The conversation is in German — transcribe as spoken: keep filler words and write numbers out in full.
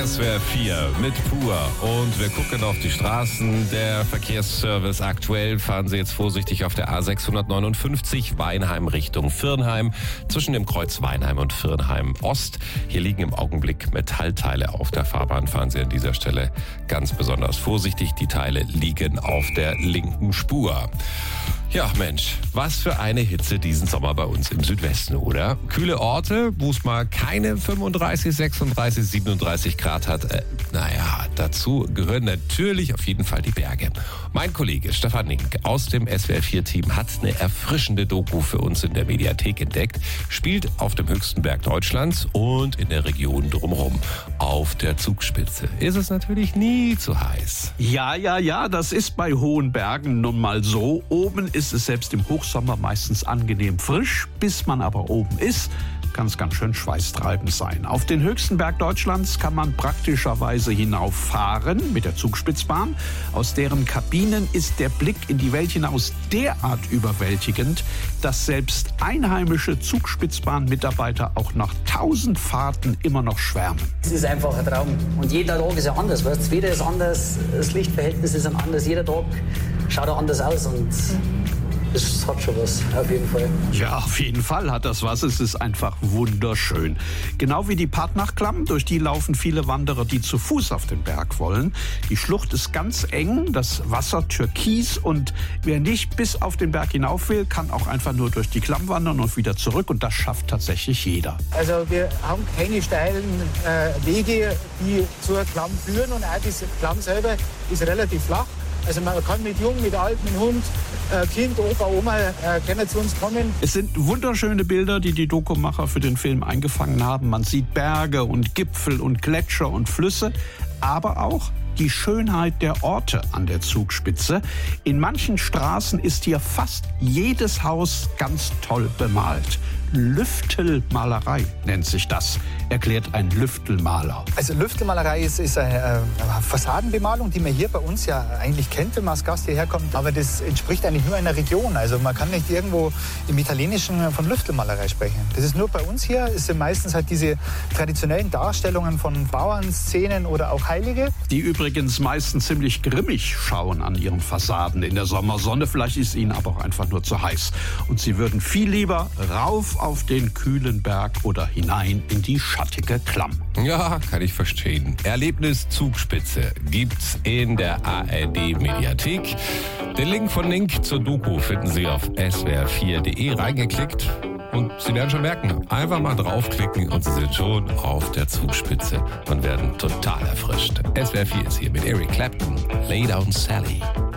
S W R vier mit Pur und wir gucken auf die Straßen. Der Verkehrsservice aktuell. Fahren Sie jetzt vorsichtig auf der A sechshundertneunundfünfzig Weinheim Richtung Virnheim. Zwischen dem Kreuz Weinheim und Virnheim Ost. Hier liegen im Augenblick Metallteile auf der Fahrbahn. Fahren Sie an dieser Stelle ganz besonders vorsichtig. Die Teile liegen auf der linken Spur. Ja, Mensch, was für eine Hitze diesen Sommer bei uns im Südwesten, oder? Kühle Orte, wo es mal keine fünfunddreißig, sechsunddreißig, siebenunddreißig Grad hat. Äh, naja, dazu gehören natürlich auf jeden Fall die Berge. Mein Kollege Stefan Nink aus dem S W R vier Team hat eine erfrischende Doku für uns in der Mediathek entdeckt. Spielt auf dem höchsten Berg Deutschlands und in der Region drumherum. Auf der Zugspitze ist es natürlich nie zu heiß. Ja, ja, ja, das ist bei hohen Bergen nun mal so. Oben ist ist es selbst im Hochsommer meistens angenehm frisch. Bis man aber oben ist, kann es ganz schön schweißtreibend sein. Auf den höchsten Berg Deutschlands kann man praktischerweise hinauffahren mit der Zugspitzbahn. Aus deren Kabinen ist der Blick in die Welt hinaus derart überwältigend, dass selbst einheimische Zugspitzbahnmitarbeiter auch nach tausend Fahrten immer noch schwärmen. Es ist einfach ein Traum. Und jeder Tag ist ja anders. Weißt? Das Wetter ist anders, das Lichtverhältnis ist anders. Jeder Tag schaut auch anders aus und es hat schon was, auf jeden Fall. Ja, auf jeden Fall hat das was. Es ist einfach wunderschön. Genau wie die Partnachklamm, durch die laufen viele Wanderer, die zu Fuß auf den Berg wollen. Die Schlucht ist ganz eng, das Wasser türkis und wer nicht bis auf den Berg hinauf will, kann auch einfach nur durch die Klamm wandern und wieder zurück und das schafft tatsächlich jeder. Also wir haben keine steilen äh, Wege, die zur Klamm führen und auch diese Klamm selber ist relativ flach. Also man kann mit Jung, mit Alt, mit Hund, äh, Kind, Opa, Oma äh, können zu uns kommen. Es sind wunderschöne Bilder, die die Dokumacher für den Film eingefangen haben. Man sieht Berge und Gipfel und Gletscher und Flüsse, aber auch die Schönheit der Orte an der Zugspitze. In manchen Straßen ist hier fast jedes Haus ganz toll bemalt. Lüftelmalerei nennt sich das, erklärt ein Lüftelmaler. Also Lüftelmalerei ist, ist eine äh, Fassadenbemalung, die man hier bei uns ja eigentlich kennt, wenn man als Gast hierher kommt. Aber das entspricht eigentlich nur einer Region. Also man kann nicht irgendwo im Italienischen von Lüftelmalerei sprechen. Das ist nur bei uns hier. Es sind meistens halt diese traditionellen Darstellungen von Bauernszenen oder auch Heilige. Die übrigens meistens ziemlich grimmig schauen an ihren Fassaden in der Sommersonne. Vielleicht ist ihnen aber auch einfach nur zu heiß. Und sie würden viel lieber rauf auf den kühlen Berg oder hinein in die schattige Klamm. Ja, kann ich verstehen. Erlebnis Zugspitze gibt's in der A R D Mediathek. Den Link von Nink zur Doku finden Sie auf s w r vier punkt d e reingeklickt. Und Sie werden schon merken, einfach mal draufklicken und Sie sind schon auf der Zugspitze und werden total erfrischt. S W R vier ist hier mit Eric Clapton, Lay Down Sally.